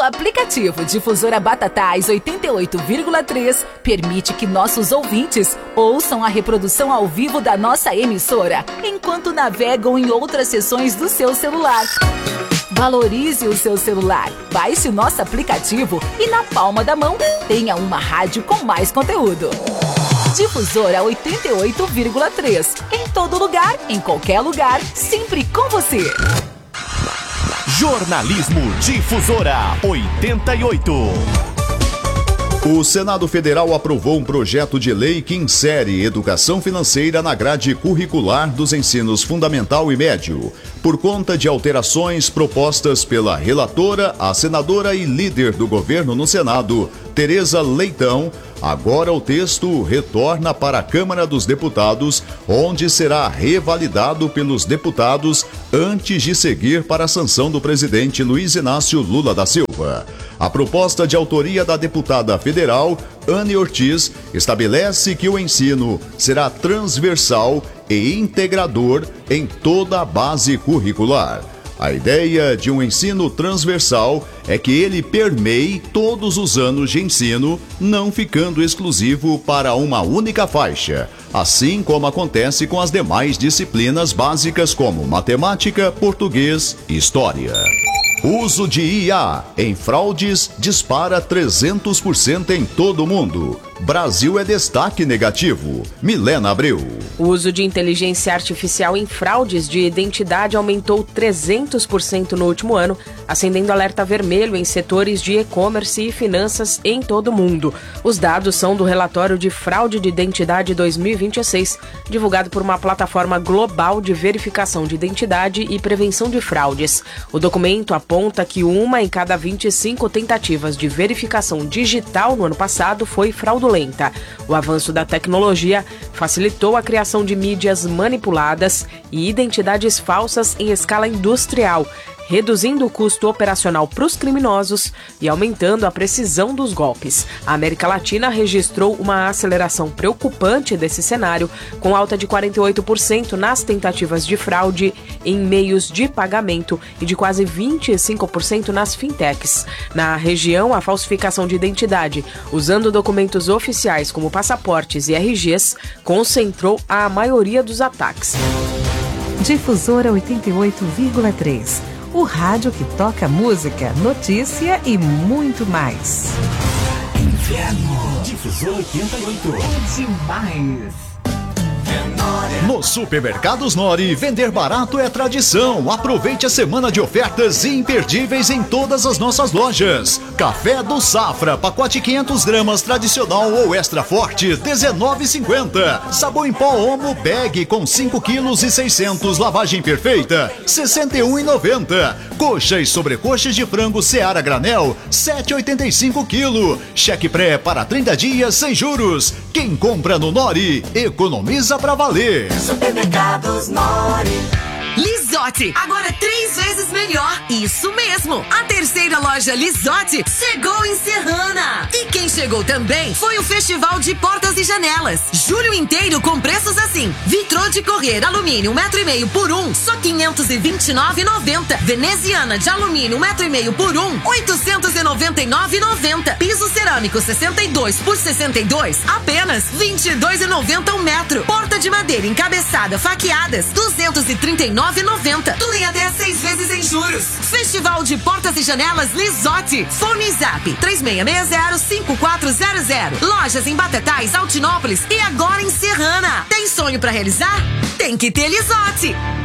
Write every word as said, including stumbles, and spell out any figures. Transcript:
O aplicativo Difusora Batatais oitenta e oito vírgula três permite que nossos ouvintes ouçam a reprodução ao vivo da nossa emissora enquanto navegam em outras seções do seu celular. Valorize o seu celular, baixe o nosso aplicativo e na palma da mão tenha uma rádio com mais conteúdo. Difusora oitenta e oito vírgula três. Em todo lugar, em qualquer lugar, sempre com você. Jornalismo Difusora oitenta e oito. O Senado Federal aprovou um projeto de lei que insere educação financeira na grade curricular dos ensinos fundamental e médio. Por conta de alterações propostas pela relatora, a senadora e líder do governo no Senado, Tereza Leitão, agora o texto retorna para a Câmara dos Deputados, onde será revalidado pelos deputados antes de seguir para a sanção do presidente Luiz Inácio Lula da Silva. A proposta de autoria da deputada federal, Anne Ortiz, estabelece que o ensino será transversal e integrador em toda a base curricular. A ideia de um ensino transversal é que ele permeie todos os anos de ensino, não ficando exclusivo para uma única faixa, assim como acontece com as demais disciplinas básicas como matemática, português e história. Uso de I A em fraudes dispara trezentos por cento em todo o mundo. Brasil é destaque negativo. Milena Abreu. O uso de inteligência artificial em fraudes de identidade aumentou trezentos por cento no último ano, acendendo alerta vermelho em setores de e-commerce e finanças em todo o mundo. Os dados são do relatório de fraude de identidade dois mil e vinte e seis, divulgado por uma plataforma global de verificação de identidade e prevenção de fraudes. O documento aponta que uma em cada vinte e cinco tentativas de verificação digital no ano passado foi fraudulenta. O avanço da tecnologia facilitou a criação de mídias manipuladas e identidades falsas em escala industrial, reduzindo o custo operacional para os criminosos e aumentando a precisão dos golpes. A América Latina registrou uma aceleração preocupante desse cenário, com alta de quarenta e oito por cento nas tentativas de fraude em meios de pagamento e de quase vinte e cinco por cento nas fintechs. Na região, a falsificação de identidade, usando documentos oficiais como passaportes e R Gs, concentrou a maioria dos ataques. Difusora oitenta e oito vírgula três. O rádio que toca música, notícia e muito mais. Inverno. Difusora oitenta e oito. É demais. Nos supermercados Nori, vender barato é tradição. Aproveite a semana de ofertas imperdíveis em todas as nossas lojas. Café do Safra, pacote quinhentas gramas tradicional ou extra forte, dezenove reais e cinquenta centavos. Sabão em pó Omo Bag com cinco quilos e seiscentos, lavagem perfeita, sessenta e um reais e noventa centavos. Coxa e sobrecoxas de frango Seara Granel, sete reais e oitenta e cinco centavos quilo. Cheque pré para trinta dias sem juros. Quem compra no Nori, economiza pra valer. Supermercados Nori. Lisotti, agora três vezes melhor. Isso mesmo, a terceira loja Lisotti chegou em Serrana. E quem chegou também foi o Festival de Portas e Janelas. Julho inteiro com preços assim: vitrô de correr alumínio um metro e meio por um, só quinhentos e vinte e nove reais e noventa centavos. Veneziana de alumínio um metro e meio por um, oitocentos e noventa e nove reais e noventa centavos. Piso cerâmico sessenta e dois por sessenta e dois, apenas vinte e dois reais e noventa centavos um metro. Porta de madeira encabeçada faqueadas, duzentos e trinta e nove reais e noventa centavos. Tudo em até seis vezes sem juros. Festival de Portas e Janelas Lisotti. Fone Zap três seis seis zero cinco quatro zero zero. Lojas em Batatais, Altinópolis e agora em Serrana. Tem sonho pra realizar? Tem que ter Lisotti.